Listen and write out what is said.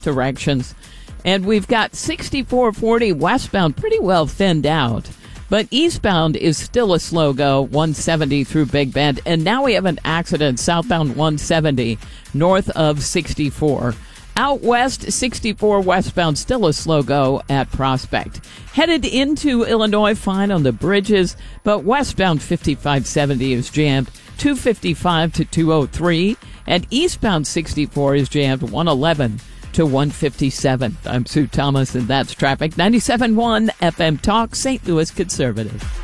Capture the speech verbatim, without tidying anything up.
directions. And we've got sixty-four forty westbound pretty well thinned out. But eastbound is still a slow go, one seventy through Big Bend. And now we have an accident southbound one seventy north of sixty-four. Out west, sixty-four westbound, still a slow go at Prospect. Headed into Illinois, fine on the bridges, but westbound fifty-five seventy is jammed, two fifty-five to two oh three, and eastbound sixty-four is jammed, one eleven to one fifty-seven. I'm Sue Thomas, and that's traffic. ninety-seven point one F M Talk, Saint Louis Conservative.